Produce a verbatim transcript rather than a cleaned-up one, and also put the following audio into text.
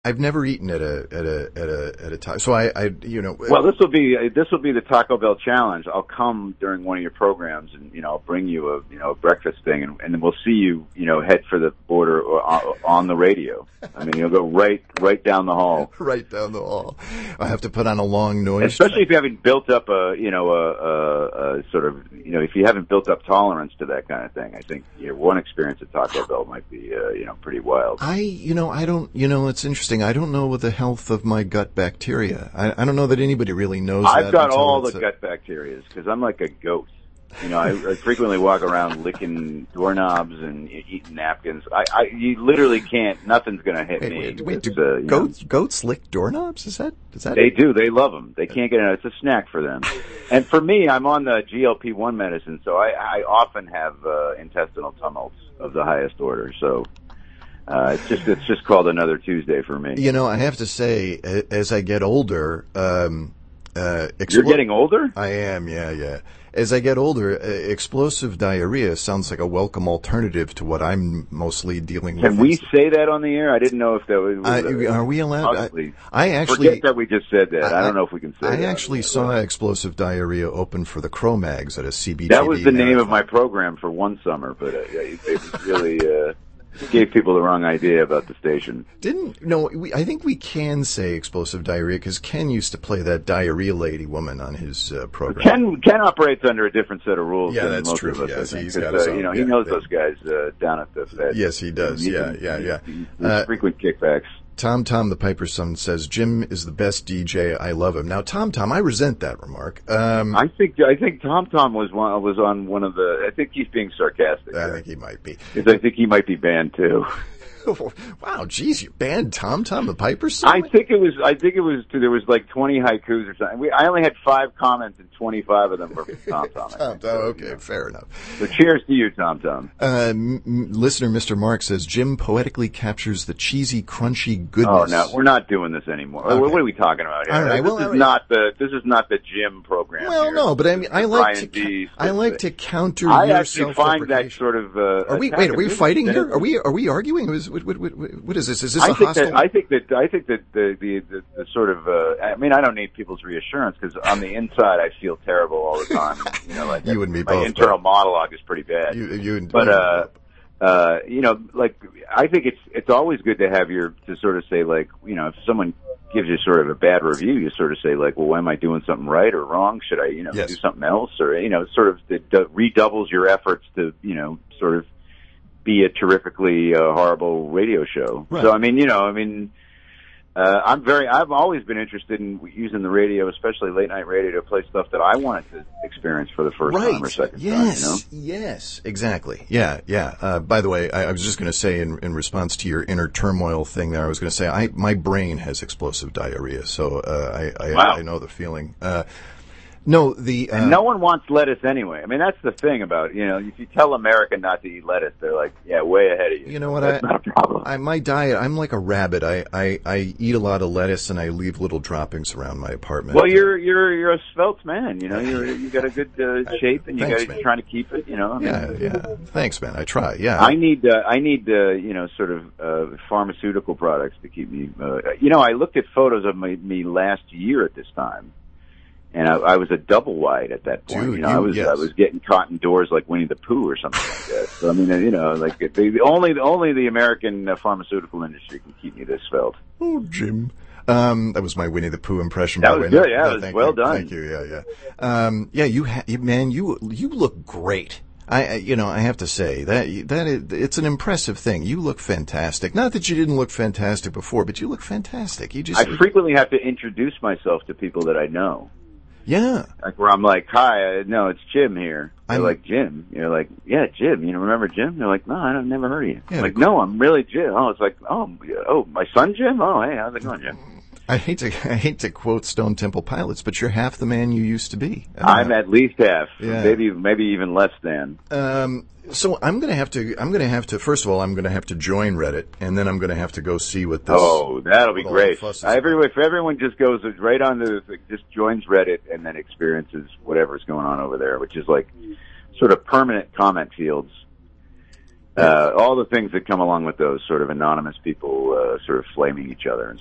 I've never eaten at a at a at a at a time. So I, I you know. Well, this will be this will be the Taco Bell challenge. I'll come during one of your programs, and you know, I'll bring you a you know a breakfast thing, and, and then we'll see you you know head for the border or on, on the radio. I mean, you'll go right right down the hall. Right down the hall. I have to put on a long noise. Especially track. if you haven't built up a you know a, a, a sort of you know if you haven't built up tolerance to that kind of thing. I think you know, one experience at Taco Bell might be uh, you know pretty wild. I you know I don't you know it's interesting. I don't know what the health of my gut bacteria. I, I don't know that anybody really knows. I've that got all the a... gut bacteria because I'm like a ghost. You know, I, I frequently walk around licking doorknobs and eating napkins. I, I you literally can't. Nothing's going to hit wait, me. Wait, wait, do uh, goats know, goats lick doorknobs? Is that is that? They do. They love them. They can't get it. It's a snack for them. And for me, I'm on the G L P one medicine, so I, I often have uh, intestinal tumults of the highest order. So. Uh, it's just it's just called another Tuesday for me. You know, I have to say, as I get older, um, uh, expl- you're getting older. I am, yeah, yeah. As I get older, uh, explosive diarrhea sounds like a welcome alternative to what I'm mostly dealing with. Can we say that on the air? I didn't know if that was. I, are we allowed? I, I actually forget that we just said that. I, I don't know if we can say I that. I actually saw explosive diarrhea open for the Cro-Mags at a C B T V. That was the marathon. name of my program for one summer, but uh, it, it was really. Uh, gave people the wrong idea about the station. Didn't no? We, I think we can say explosive diarrhea because Ken used to play that diarrhea lady woman on his uh, program. Ken Ken operates under a different set of rules. Yeah, than that's most true. Of us, Yes, he's got uh, you know yeah, he knows yeah. those guys uh, down at the Fed. Yes, he does. He, yeah, he, yeah, yeah. He, he, uh, frequent kickbacks. Tom Tom the Piper's son says Jim is the best D J. I love him. Now, Tom Tom, I resent that remark. Um, I think I think Tom Tom was one was on one of the. I think he's being sarcastic. I think he might be. Because I think he might be banned too. Wow, geez, you banned Tom Tom the Piper's son? I think it was. I think it was. There was like twenty haikus or something. We, I only had five comments, and twenty-five of them were from Tom Tom. Tom Tom. Okay, you know. Fair enough. So cheers to you, Tom Tom. Uh, m- m- listener Mister Mark says Jim poetically captures the cheesy, crunchy goodness. Oh no, we're not doing this anymore. Okay. What are we talking about here? All right, this well, is all right. not the. This is not the Jim program. Well, here. no, but I mean, I like Brian to. D. I like to counter. I your actually find that sort of. Uh, are we? Wait, are we fighting here? Are we? Are we arguing? What, what, what, what is this? Is this I a think hostile? That, I think that I think that the the, the, the sort of. Uh, I mean, I don't need people's reassurance because on the inside I feel terrible all the time. You know, like you and me my both. internal monologue is pretty bad. You, you and, but you uh, uh, you know, like I think it's it's always good to have your to sort of say like you know if someone gives you sort of a bad review, you sort of say like, well, am I doing something right or wrong? Should I you know yes. do something else or you know sort of it redoubles your efforts to you know sort of be a terrifically uh, horrible radio show. Right. So I mean, you know, I mean, uh, I'm very, I've always been interested in using the radio, especially late night radio, to play stuff that I wanted to experience for the first right. time or second yes. time. You know? Yes, exactly. Yeah, yeah. Uh, by the way, I, I was just going to say in, in response to your inner turmoil thing there, I was going to say I my brain has explosive diarrhea, so uh, I I, wow. I know the feeling. Uh, No, the uh, and no one wants lettuce anyway. I mean, that's the thing about you know, if you tell America not to eat lettuce, they're like, yeah, way ahead of you. You know what? That's I, not a problem. I, my diet, I'm like a rabbit. I, I, I eat a lot of lettuce and I leave little droppings around my apartment. Well, you're you're you're a svelte man. You know, you're you got a good uh, shape and you Thanks, got trying to keep it. You know. I mean, yeah, yeah. Thanks, man. I try. Yeah. I need uh, I need uh, you know sort of uh, pharmaceutical products to keep me. Uh, you know, I looked at photos of my, me last year at this time. And I, I was a double wide at that point. Dude, you know, you, I was yes. I was getting caught indoors like Winnie the Pooh or something like that. So I mean, you know, like the, the only only the American uh, pharmaceutical industry can keep me this svelte. Oh, Jim. Um, that was my Winnie the Pooh impression. That by was way. good. No, Yeah, no, it was thank well you. done. Thank you. Yeah, yeah. Um, yeah, you, ha- man, you you look great. I, I, you know, I have to say that that is, it's an impressive thing. You look fantastic. Not that you didn't look fantastic before, but you look fantastic. You just I frequently have to introduce myself to people that I know. Yeah. Like where I'm like, hi, uh, no, it's Jim here. They're I'm like, Jim. You're like, yeah, Jim. You know, remember Jim? They're like, no, I've never heard of you. Yeah, I'm like, no, I'm really Jim. Oh, it's like, oh, oh, my son Jim? Oh, hey, how's it going, Jim? I hate to I hate to quote Stone Temple Pilots, but you're half the man you used to be. Uh, I'm at least half, yeah. maybe maybe even less than. Um, so I'm gonna have to. I'm gonna have to. First of all, I'm gonna have to join Reddit, and then I'm gonna have to go see what this. Oh, that'll be great. Fuss is Everyone, if everyone just goes right on the, just joins Reddit and then experiences whatever's going on over there, which is like sort of permanent comment fields. Uh, all the things that come along with those sort of anonymous people uh, sort of flaming each other and